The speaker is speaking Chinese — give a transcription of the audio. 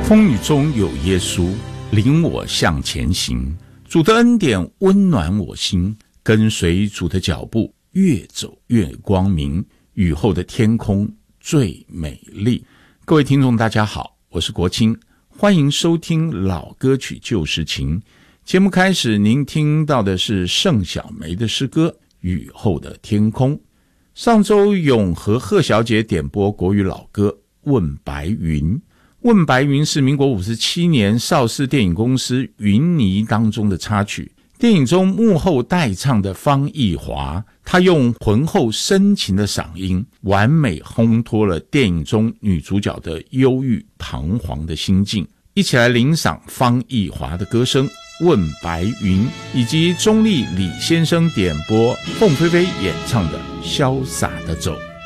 风雨中有耶稣，领我向前行。主的恩典温暖我心，跟随主的脚步，越走越光明。雨后的天空最美丽。各位听众大家好，我是国清，欢迎收听老歌曲旧时情。节目开始，您听到的是盛小梅的诗歌《雨后的天空》。上周永和贺小姐点播国语老歌《问白云》。问白云是民国57年邵氏电影公司云霓当中的插曲，电影中幕后代唱的方逸华，她用浑厚深情的嗓音完美烘托了电影中女主角的忧郁彷徨的心境。一起来领赏方逸华的歌声《问白云》，以及中立李先生点播凤飞飞演唱的《潇洒的走》。